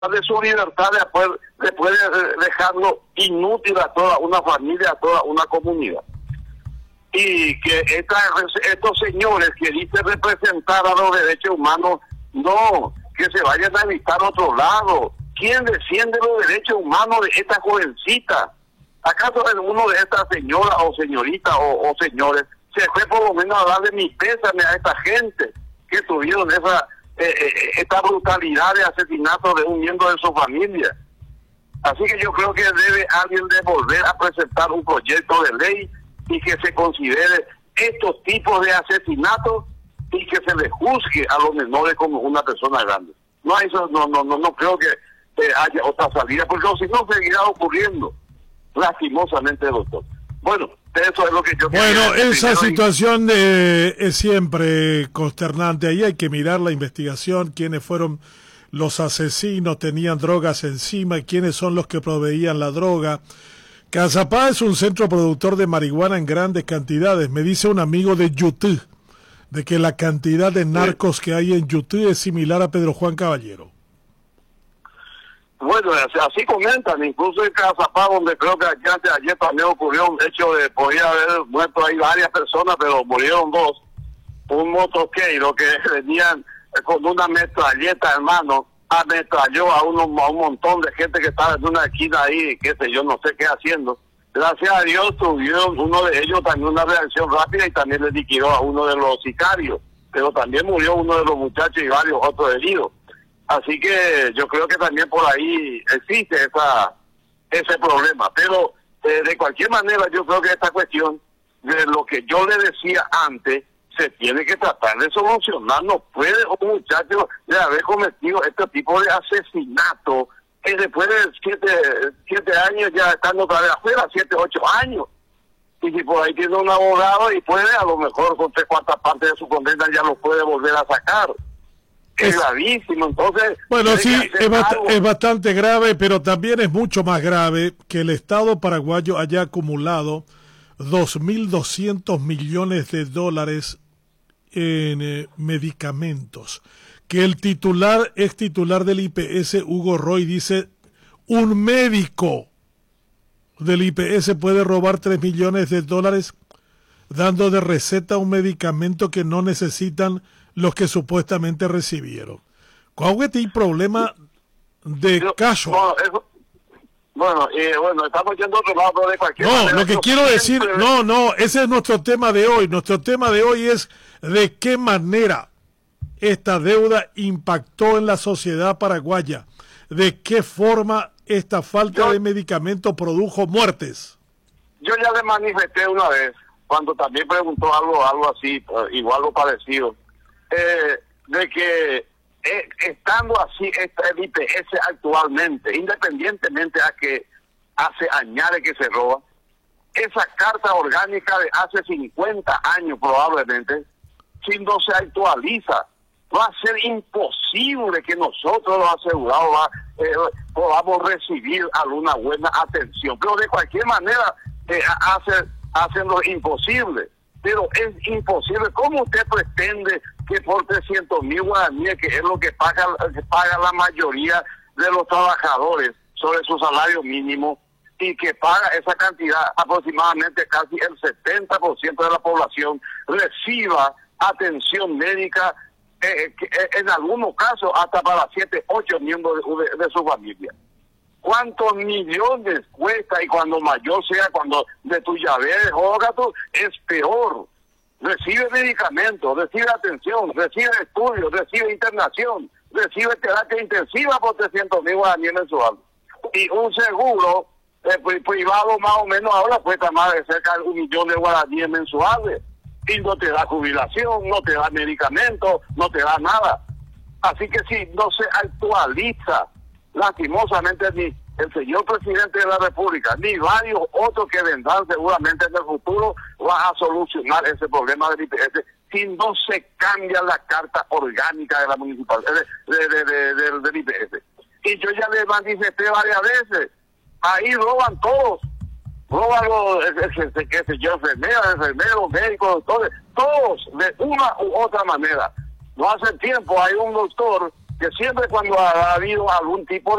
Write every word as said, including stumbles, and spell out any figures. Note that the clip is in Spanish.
de su libertad de poder, de poder dejarlo inútil a toda una familia, a toda una comunidad. Y que esta, estos señores que dicen representar a los derechos humanos, no, que se vayan a visitar otro lado. ¿Quién defiende los derechos humanos de esta jovencita? ¿Acaso uno de estas señoras o señoritas o, o señores se fue por lo menos a darle mi pésame a esta gente que tuvieron esa eh, eh, esta brutalidad de asesinato de un miembro de su familia? Así que yo creo que debe alguien de volver a presentar un proyecto de ley y que se considere estos tipos de asesinatos y que se les juzgue a los menores como una persona grande. No, eso no no no, no creo que eh, haya otra salida, porque si no seguirá ocurriendo, lastimosamente, doctor. Bueno, eso es lo que yo Bueno, esa situación eh, es siempre consternante. Ahí hay que mirar la investigación, quiénes fueron los asesinos, tenían drogas encima, quiénes son los que proveían la droga. Cazapá es un centro productor de marihuana en grandes cantidades. Me dice un amigo de Yutí de que la cantidad de narcos que hay en Yutí es similar a Pedro Juan Caballero. Bueno, así comentan, incluso en Cazapá, donde creo que aquí antes ayer también ocurrió un hecho de, podía haber muerto ahí varias personas, pero murieron dos. Un motoqueiro que venían con una metralleta, hermano, ametralló a, uno, a un montón de gente que estaba en una esquina ahí, qué sé yo, no sé qué haciendo. Gracias a Dios tuvieron uno de ellos también una reacción rápida y también le liquidó a uno de los sicarios, pero también murió uno de los muchachos y varios otros heridos. Así que yo creo que también por ahí existe esa ese problema. Pero eh, de cualquier manera yo creo que esta cuestión de lo que yo le decía antes se tiene que tratar de solucionar. No puede un muchacho de haber cometido este tipo de asesinato que después de siete, siete años ya estando otra vez afuera, siete, ocho años. Y si por ahí tiene un abogado y puede, a lo mejor con tres cuartas partes de su condena ya lo puede volver a sacar. Es gravísimo, entonces... Bueno, sí, es, bast es bastante grave, pero también es mucho más grave que el Estado paraguayo haya acumulado dos mil doscientos millones de dólares en eh, medicamentos. Que el titular, ex titular del I P S, Hugo Roy, dice, un médico del I P S puede robar tres millones de dólares dando de receta un medicamento que no necesitan los que supuestamente recibieron. ¿Cuál es el problema de Yo, caso? No, eso, bueno, eh, bueno, estamos yendo a otro lado, pero de cualquier No, manera, lo que quiero decir, siempre... no, no, ese es nuestro tema de hoy. Nuestro tema de hoy es de qué manera esta deuda impactó en la sociedad paraguaya. De qué forma esta falta yo, de medicamentos produjo muertes. Yo ya le manifesté una vez, cuando también preguntó algo, algo así, igual o parecido. Eh, de que eh, estando así esta, el I P S actualmente, independientemente a que hace añade que se roba, esa carta orgánica de hace cincuenta años probablemente, si no se actualiza, va a ser imposible que nosotros los asegurados va, eh, podamos recibir alguna buena atención. Pero de cualquier manera eh, hace, hacen lo imposible. Pero es imposible. ¿Cómo usted pretende que por trescientos mil guaraníes, que es lo que paga, que paga la mayoría de los trabajadores sobre su salario mínimo, y que paga esa cantidad, aproximadamente casi el setenta por ciento de la población, reciba atención médica, eh, que, eh, en algunos casos hasta para siete, ocho miembros de, de, de su familia? ¿Cuántos millones cuesta? Y cuando mayor sea, cuando de tu llave de Jógato, es peor. Recibe medicamentos, recibe atención, recibe estudios, recibe internación, recibe terapia intensiva por trescientos mil guaraníes mensuales. Y un seguro eh, privado más o menos ahora cuesta más de cerca de un millón de guaraníes mensuales. Y no te da jubilación, no te da medicamentos, no te da nada. Así que si no se actualiza, lastimosamente ni el señor presidente de la República ni varios otros que vendrán seguramente en el futuro va a solucionar ese problema del I P S si no se cambia la carta orgánica de la municipalidad de, de, de, de, de, del I P S. Y yo ya le manifesté varias veces, ahí roban todos, roban los, qué sé yo, enfermeras, enfermeros, médicos, doctores, todos de una u otra manera. No hace tiempo hay un doctor que siempre cuando ha, ha habido algún tipo